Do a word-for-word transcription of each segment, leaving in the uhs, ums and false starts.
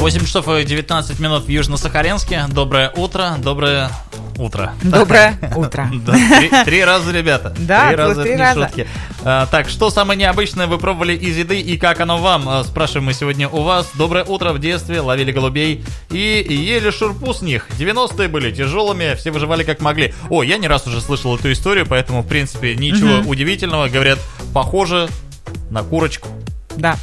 восемь часов и девятнадцать минут в Южно-Сахалинске. Доброе утро, доброе утро. Доброе утро. Три раза, ребята. Да, три раза, три это не раза. шутки. Так, что самое необычное вы пробовали из еды и как оно вам? Спрашиваем мы сегодня у вас. Доброе утро. В детстве ловили голубей и ели шурпу с них. девяностые были тяжелыми, все выживали как могли. О, я не раз уже слышал эту историю, поэтому, в принципе, ничего Мгм. удивительного. Говорят, похоже на курочку. Да,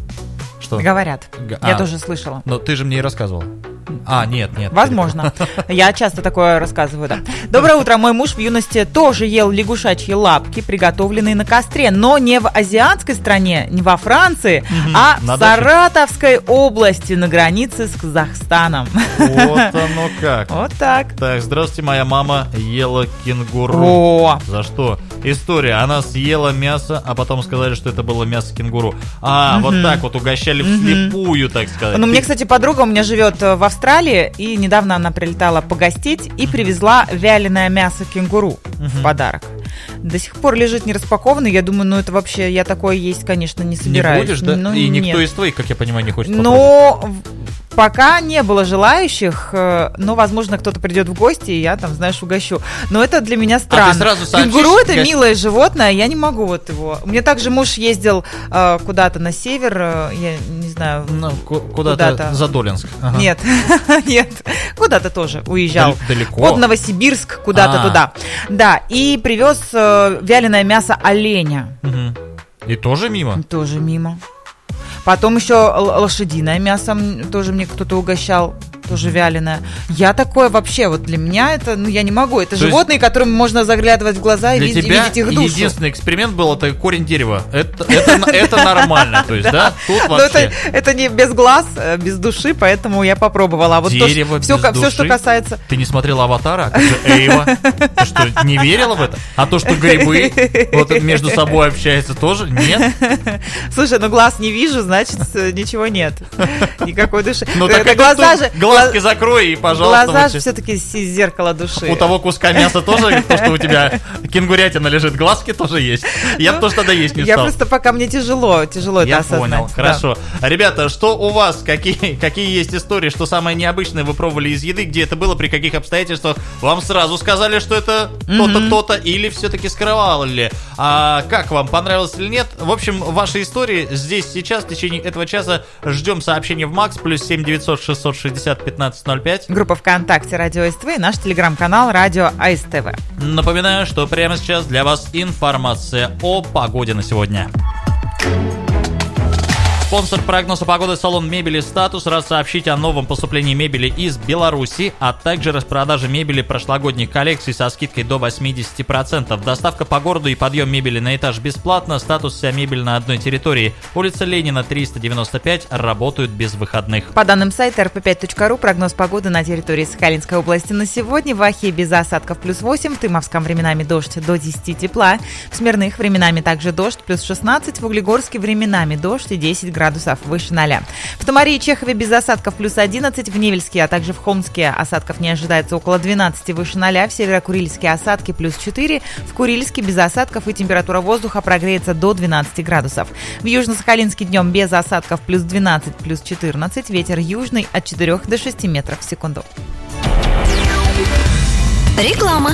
Что? говорят. Г- Я а. тоже слышала. Но ты же мне и рассказывал. А, нет, нет. Возможно. Я часто такое рассказываю, да. Доброе утро. Мой муж в юности тоже ел лягушачьи лапки, приготовленные на костре, но не в азиатской стране, не во Франции, Мгм. а На в даче. Саратовской области на границе с Казахстаном. Вот оно как. Вот так. Так, здравствуйте, моя мама ела кенгуру. О, За что? История. Она съела мясо, а потом сказали, что это было мясо кенгуру. А, Мгм. вот так вот угощали Мгм. вслепую, так сказать. ну, мне, кстати, подруга у меня живет э, в Австралии, и недавно она прилетала погостить и привезла вяленое мясо кенгуру в Мгм. подарок. До сих пор лежит нераспакованный. Я думаю, ну это вообще, я такое есть, конечно, не Не собираюсь. будешь, да? Ну, И никто нет. из твоих, как я понимаю, не хочет попробовать. Но в- пока не было желающих, э, но, возможно, кто-то придет в гости, и я там, знаешь, угощу. Но это для меня странно. сразу сообщишь Кенгуру это гость- милое животное, я не могу вот его. У меня также муж ездил э, куда-то на север, э, я не знаю. Ну, ку- куда-то, Куда-то. за Долинск. Ага. Нет, нет, куда-то тоже уезжал. Дал- далеко. Под Новосибирск, куда-то А. туда. Да, и привез э, вяленое мясо оленя. Мгм. И тоже мимо? Тоже мимо. Потом еще л- лошадиное мясо м, тоже мне кто-то угощал, тоже вяленое. Я такое вообще, вот для меня это, ну я не могу. Это То есть животные, которым можно заглядывать в глаза и Для видеть, тебя видеть их душу. единственный эксперимент был это корень дерева. Это, это, это нормально. То есть, да, тут Но вообще... это, это не без глаз, э, без души, поэтому я попробовала. А вот то, Дерево что- без все, все, что души? касается... Ты не смотрела «Аватара», а как же Эйва? Ты что, не верила в это? А то, что грибы вот между собой общаются, тоже? Нет? Слушай, ну глаз не вижу, значит, э, ничего нет. Никакой души. Ну Это так это глаза тут же... глазки гла- закрой и, пожалуйста. Глаза вот же все-таки зеркало души. У того куска мяса тоже, то, что у тебя кенгурятина лежит, глазки тоже есть. Я бы Ну, тоже тогда есть не Я стал. просто пока мне тяжело, тяжело это Я осознать. понял, Да. хорошо. Ребята, что у вас? Какие, какие есть истории, что самое необычное вы пробовали из еды? Где это было, при каких обстоятельствах? Вам сразу сказали, что это то-то, то-то, или все-таки скрывали? А как вам, понравилось или нет? В общем, ваши истории здесь, сейчас, в течение этого часа ждем сообщения в Макс, плюс семь девятьсот шестьсот шестьдесят пятнадцать ноль пять. Группа ВКонтакте Радио СТВ и наш телеграм-канал Радио АСТВ. Напоминаю, что прямо сейчас для вас информация о погоде на сегодня. Спонсор прогноза погоды салон мебели «Статус» рад сообщить о новом поступлении мебели из Беларуси, а также распродаже мебели прошлогодних коллекций со скидкой до восемьдесят процентов. Доставка по городу и подъем мебели на этаж бесплатно. «Статус» — вся мебель на одной территории. Улица Ленина, триста девяносто пять, работают без выходных. По данным сайта эр пэ пять точка ру, прогноз погоды на территории Сахалинской области на сегодня: в Ахе без осадков плюс восемь, в Тымовском временами дождь до десяти тепла, в Смирных временами также дождь плюс шестнадцать, в Углегорске временами дождь и десять градусов выше ноля. В Томари и Чехове без осадков плюс одиннадцать, в Невельске, а также в Холмске осадков не ожидается около двенадцати выше ноля, в Северо-Курильске осадки плюс четыре, в Курильске без осадков и температура воздуха прогреется до двенадцати градусов. В Южно-Сахалинске днем без осадков плюс двенадцать, плюс четырнадцать, ветер южный от четырёх до шести метров в секунду. Реклама.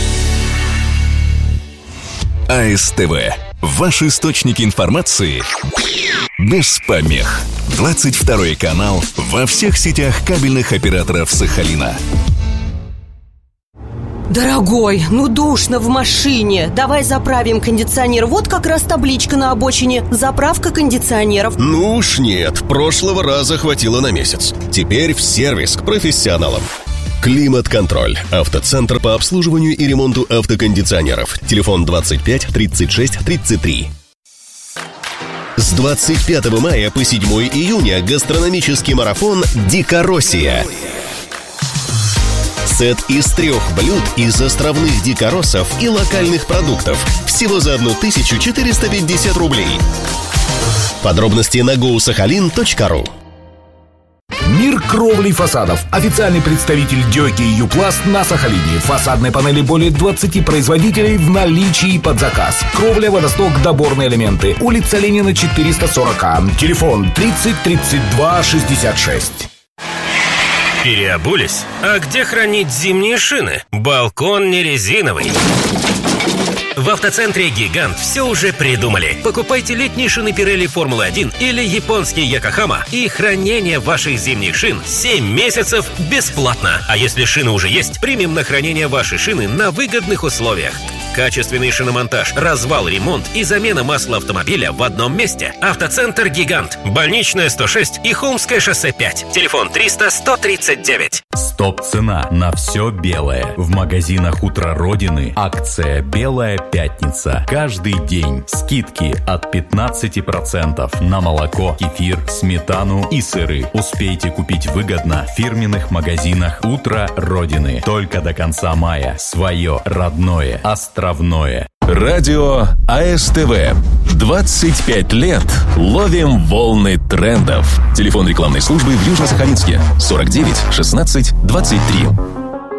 АСТВ. Ваш источник информации без помех. двадцать второй канал во всех сетях кабельных операторов Сахалина. Дорогой, ну душно в машине. Давай заправим кондиционер. Вот как раз табличка на обочине. Заправка кондиционеров. Ну уж нет, прошлого раза хватило на месяц. Теперь в сервис к профессионалам. Климат-контроль. Автоцентр по обслуживанию и ремонту автокондиционеров. Телефон двадцать пять тридцать шесть тридцать три. С двадцать пятого мая по седьмого июня гастрономический марафон «Дикороссия». Сет из трех блюд из островных дикоросов и локальных продуктов. Всего за тысячу четыреста пятьдесят рублей. Подробности на гоу сахалин точка ру. Мир кровли фасадов. Официальный представитель Дёки и Юпласт на Сахалине. Фасадные панели более двадцати производителей в наличии под заказ. Кровля, водосток, доборные элементы. Улица Ленина, четыреста сорок А. Телефон тридцать тридцать два шестьдесят шесть. Переобулись? А где хранить зимние шины? Балкон не резиновый. В автоцентре «Гигант» все уже придумали. Покупайте летние шины Pirelli Формулы один или японские Йокохама, и хранение ваших зимних шин семь месяцев бесплатно. А если шины уже есть, примем на хранение ваши шины на выгодных условиях. Качественный шиномонтаж, развал, ремонт и замена масла автомобиля в одном месте. Автоцентр «Гигант». Больничная сто шесть и Холмское шоссе пять. Телефон триста сто тридцать девять. Стоп-цена на все белое. В магазинах «Утро Родины» акция «Белая пятница». Каждый день скидки от пятнадцати процентов на молоко, кефир, сметану и сыры. Успейте купить выгодно в фирменных магазинах «Утро Родины». Только до конца мая. Свое родное, островное. Радио АСТВ. двадцать пять лет ловим волны трендов. Телефон рекламной службы в Южно-Сахалинске сорок девять шестнадцать двадцать три.